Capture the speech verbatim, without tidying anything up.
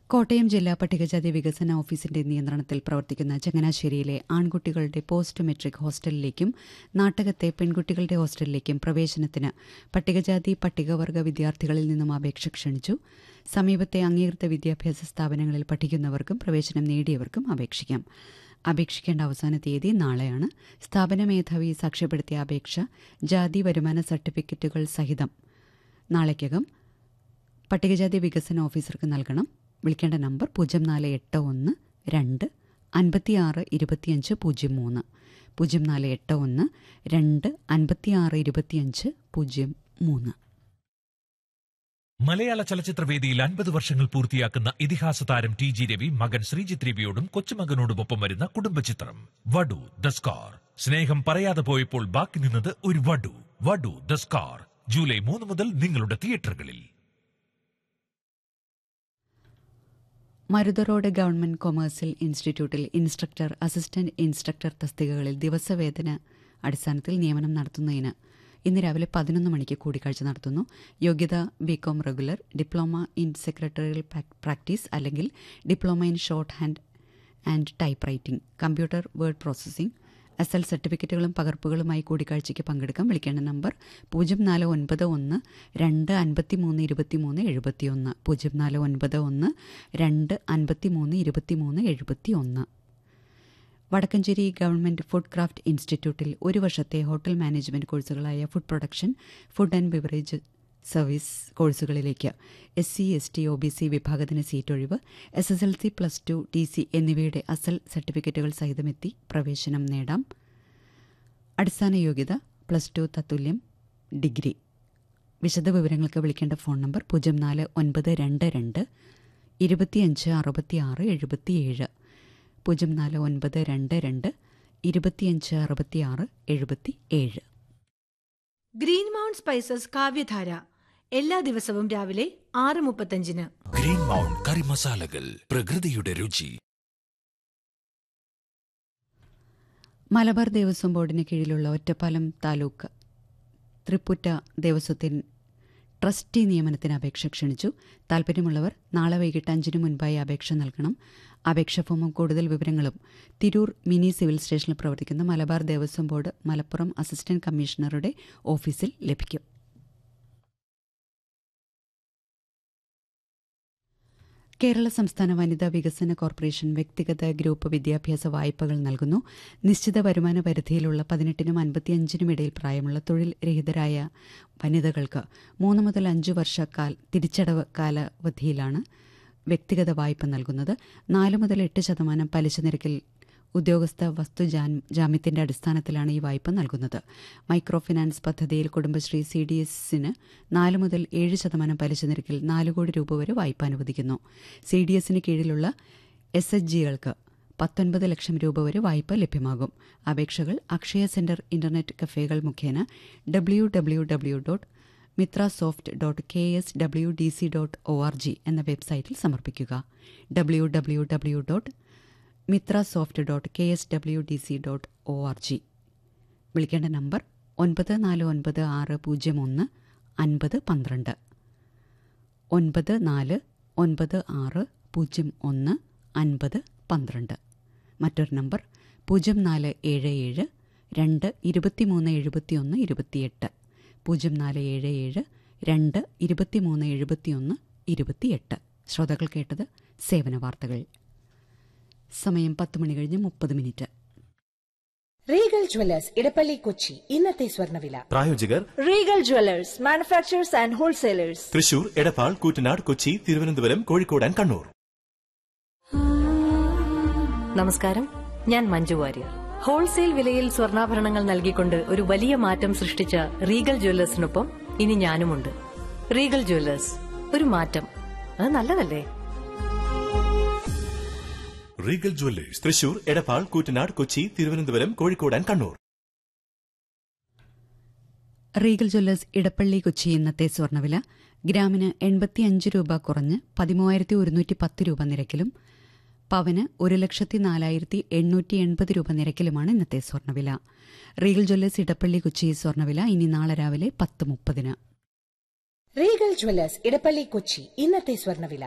കോട്ടയം ജില്ലാ പട്ടികജാതി വികസന ഓഫീസിന്റെ നിയന്ത്രണത്തിൽ പ്രവർത്തിക്കുന്ന ചങ്ങനാശ്ശേരിയിലെ ആൺകുട്ടികളുടെ പോസ്റ്റ് മെട്രിക് ഹോസ്റ്റലിലേക്കും നാട്ടകത്തെ പെൺകുട്ടികളുടെ ഹോസ്റ്റലിലേക്കും പ്രവേശനത്തിന് പട്ടികജാതി പട്ടികവർഗ വിദ്യാർത്ഥികളിൽ നിന്നും അപേക്ഷ ക്ഷണിച്ചു. സമീപത്തെ അംഗീകൃത വിദ്യാഭ്യാസ സ്ഥാപനങ്ങളിൽ പഠിക്കുന്നവർക്കും പ്രവേശനം നേടിയവർക്കും അപേക്ഷിക്കാം. അപേക്ഷിക്കേണ്ട അവസാന തീയതി നാളെയാണ്. സ്ഥാപന മേധാവി സാക്ഷ്യപ്പെടുത്തിയ അപേക്ഷ ജാതി വരുമാന സർട്ടിഫിക്കറ്റുകൾ സഹിതം നാളേക്കകം പട്ടികജാതി വികസന ഓഫീസർക്ക് നൽകണം. വിളിക്കേണ്ട നമ്പർ പൂജ്യം നാല് എട്ട് ഒന്ന് രണ്ട് അൻപത്തിയാറ് ഇരുപത്തിയഞ്ച് പൂജ്യം മൂന്ന് പൂജ്യം നാല് എട്ട് ഒന്ന് രണ്ട് അൻപത്തിയാറ് ഇരുപത്തിയഞ്ച് പൂജ്യം മൂന്ന്. മലയാള ചലച്ചിത്രവേദിയിൽ അൻപത് വർഷങ്ങൾ പൂർത്തിയാക്കുന്ന ഇതിഹാസ താരം ടി ജി രവി മകൻ ശ്രീജിത്ത് രവിയോടും കൊച്ചുമകനോടുമൊപ്പം വരുന്ന കുടുംബചിത്രം വടു ദ സ്കാർ. സ്നേഹം പറയാതെ പോയപ്പോൾ ബാക്കി നിന്നത് ഒരു വടു. വടു ദ സ്കാർ ജൂലൈ മൂന്ന് മുതൽ നിങ്ങളുടെ തിയേറ്ററുകളിൽ. മരുത റോഡ് ഗവൺമെന്റ് കൊമേഴ്സ്യൽ ഇൻസ്റ്റിറ്റ്യൂട്ടിൽ ഇൻസ്ട്രക്ടർ, അസിസ്റ്റന്റ് ഇൻസ്ട്രക്ടർ തസ്തികകളിൽ ദിവസവേതന അടിസ്ഥാനത്തിൽ നിയമനം നടത്തുന്നതിന് ഇന്ന് രാവിലെ പതിനൊന്ന് മണിക്ക് കൂടിക്കാഴ്ച നടത്തുന്നു. യോഗ്യത BCom regular, diploma in secretarial practice അല്ലെങ്കിൽ diploma in short hand and type writing, computer word processing, S L സർട്ടിഫിക്കറ്റുകളും പകർപ്പുകളുമായി കൂടിക്കാഴ്ചയ്ക്ക് പങ്കെടുക്കാം. വിളിക്കേണ്ട നമ്പർ പൂജ്യം നാല് ഒൻപത് ഒന്ന് രണ്ട് അൻപത്തി മൂന്ന് ഇരുപത്തി മൂന്ന് എഴുപത്തി ഒന്ന് പൂജ്യം നാല് ഒൻപത് ഒന്ന് രണ്ട് അൻപത്തി മൂന്ന് ഇരുപത്തി മൂന്ന് എഴുപത്തി ഒന്ന്. വടക്കഞ്ചേരി ഗവൺമെന്റ് ഫുഡ് ക്രാഫ്റ്റ് ഇൻസ്റ്റിറ്റ്യൂട്ടിൽ ഒരു വർഷത്തെ hotel management കോഴ്സുകളായ food production, food and beverage service കോഴ്സുകളിലേക്ക് S C S T O B C വിഭാഗത്തിന് സീറ്റ് ഒഴിവ്. S S L C plus two T C എന്നിവയുടെ അസൽ സർട്ടിഫിക്കറ്റുകൾ സഹിതമെത്തി പ്രവേശനം നേടാം. അടിസ്ഥാന യോഗ്യത പ്ലസ് ടു തത്തുല്യം ഡിഗ്രി. വിശദവിവരങ്ങൾക്ക് വിളിക്കേണ്ട ഫോൺ നമ്പർ പൂജ്യം നാല് ഒൻപത് രണ്ട് രണ്ട് ഇരുപത്തിയഞ്ച് അറുപത്തിയാറ് എഴുപത്തിയേഴ് പൂജ്യം നാല് ഒൻപത് രണ്ട് രണ്ട് ഇരുപത്തിയഞ്ച് അറുപത്തിയാറ് എഴുപത്തി ഏഴ്. ഗ്രീൻ മൗണ്ട് സ്പൈസസ് കാവ്യധാര എല്ലാ ദിവസവും രാവിലെ ആറ് മുപ്പത്തഞ്ചിന്. ഗ്രീൻ മൗണ്ട് കറി മസാലകൾ, പ്രകൃതിയുടെ രുചി. മലബാർ ദേവസ്വം ബോർഡിന് കീഴിലുള്ള ഒറ്റപ്പാലം താലൂക്ക് തൃപ്പുറ്റ ദേവസ്വത്തിന് ട്രസ്റ്റി നിയമനത്തിന് അപേക്ഷ ക്ഷണിച്ചു. താൽപ്പര്യമുള്ളവർ നാളെ വൈകിട്ട് അഞ്ചിന് മുൻപായി അപേക്ഷ നൽകണം. അപേക്ഷ ഫോമും കൂടുതൽ വിവരങ്ങളും തിരൂർ മിനി സിവിൽ സ്റ്റേഷനിൽ പ്രവർത്തിക്കുന്ന മലബാർ ദേവസ്വം ബോർഡ് മലപ്പുറം അസിസ്റ്റന്റ് കമ്മീഷണറുടെ ഓഫീസിൽ ലഭിക്കും. കേരള സംസ്ഥാന വനിതാ വികസന കോർപ്പറേഷൻ വ്യക്തിഗത ഗ്രൂപ്പ് വിദ്യാഭ്യാസ വായ്പകൾ നൽകുന്നു. നിശ്ചിത വരുമാന പരിധിയിലുള്ള പതിനെട്ടിനും അൻപത്തിയഞ്ചിനും ഇടയിൽ പ്രായമുള്ള തൊഴിൽ രഹിതരായ വനിതകൾക്ക് മൂന്ന് മുതൽ അഞ്ച് വർഷക്കാൽ തിരിച്ചടവ് കാലാവധിയിലാണ് വ്യക്തിഗത വായ്പ നൽകുന്നത്. നാല് മുതൽ എട്ട് ശതമാനം പലിശ നിരക്കിൽ ഉദ്യോഗസ്ഥ വസ്തു ജാമ്യത്തിന്റെ അടിസ്ഥാനത്തിലാണ് ഈ വായ്പ നൽകുന്നത്. മൈക്രോ ഫിനാൻസ് പദ്ധതിയിൽ കുടുംബശ്രീ സി ഡി എസിന് നാല് മുതൽ ഏഴ് ശതമാനം പലിശ നിരക്കിൽ നാല് കോടി രൂപ വരെ വായ്പ അനുവദിക്കുന്നു. സി ഡി എസിന് കീഴിലുള്ള എസ് എച്ച് ജികൾക്ക് പത്തൊൻപത് ലക്ഷം രൂപ വരെ വായ്പ ലഭ്യമാകും. അപേക്ഷകൾ അക്ഷയ സെന്റർ ഇന്റർനെറ്റ് കഫേകൾ മുഖേന W W W dot Mitra soft dot K S W D C dot O R G എന്ന വെബ്സൈറ്റിൽ സമർപ്പിക്കുക. W W W dot Mitra soft dot K S W D C dot O R G. വിളിക്കേണ്ട number ഒൻപത് നാല് ഒൻപത് ആറ് പൂജ്യം ഒന്ന് അൻപത് പന്ത്രണ്ട് ഒൻപത് നാല് ഒൻപത് ആറ് പൂജ്യം ഒന്ന് അൻപത് പന്ത്രണ്ട്. മറ്റൊരു നമ്പർ പൂജ്യം നാല് ഏഴ് ഏഴ് രണ്ട് ഇരുപത്തിമൂന്ന് എഴുപത്തിയൊന്ന് ഇരുപത്തിയെട്ട് പൂജ്യം നാല് ഏഴ് ഏഴ് രണ്ട് ഇരുപത്തിമൂന്ന് എഴുപത്തിയൊന്ന് ഇരുപത്തിയെട്ട്. ശ്രോതാക്കൾ കേട്ടത് സേവന വാർത്തകൾ. സമയം പത്ത് മണി കഴിഞ്ഞ് മുപ്പത് minute. Regal Jewellers Edappally Kochi ഇന്നത്തെ സ്വർണ്ണവില. പ്രായോജകർ Regal Jewellers manufacturers and wholesalers, Thrissur, Edappal, Koottanad, Kochi, Thiruvananthapuram, Kozhikode and Kannur. നമസ്കാരം, ഞാൻ മഞ്ജു വാര്യർ. ഹോൾസെയിൽ വിലയിൽ സ്വർണ്ണാഭരണങ്ങൾ നൽകിക്കൊണ്ട് ഒരു വലിയ മാറ്റം സൃഷ്ടിച്ച റീഗൽ ജ്വല്ലേഴ്സിനൊപ്പം ഇനി ഞാനുമുണ്ട്. റീഗൽ ജ്വല്ലേഴ്സ്, ഒരു മാറ്റം, അത് നല്ലതല്ലേ? Regal Jewellers, Thrissur, Edappal, Koottanad, Kochi, Thiruvananthapuram, Kozhikode and Kannur. Regal Jewellers Edappally Kochi ഇന്നത്തെ സ്വർണ്ണവില ഗ്രാമിന് എൺപത്തിയഞ്ച് രൂപ കുറഞ്ഞ് പതിമൂവായിരത്തി ഒരുന്നൂറ്റി പത്ത് രൂപ നിരക്കിലും പവന് ഒരു ലക്ഷത്തി നാലായിരത്തി എണ്ണൂറ്റി എൺപത് രൂപ നിരക്കിലുമാണ് ഇന്നത്തെ സ്വർണ്ണവില. റീഗൽ ജ്വല്ലേഴ്സ് ഇടപ്പള്ളി കൊച്ചി സ്വർണ്ണവില ഇനി നാളെ രാവിലെ പത്ത് മുപ്പതിന്. റീഗൽ ജ്വല്ലേഴ്സ് ഇടപ്പള്ളി കൊച്ചി ഇന്നത്തെ സ്വർണ്ണവില.